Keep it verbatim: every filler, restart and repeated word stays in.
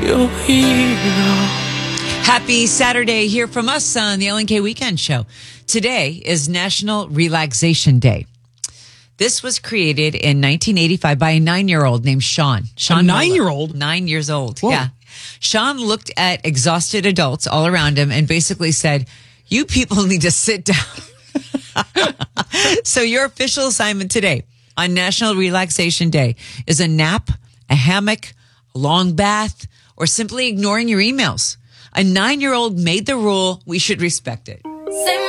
your hero. Happy Saturday here from us on the L N K Weekend Show. Today is National Relaxation Day. This was created in nineteen eighty-five by a nine-year-old named Sean. Sean A nine-year-old? Muller. Nine years old. Whoa. Yeah. Sean looked at exhausted adults all around him and basically said, you people need to sit down. So your official assignment today on National Relaxation Day is a nap, a hammock, a long bath, or simply ignoring your emails. A nine-year-old made the rule. We should respect it.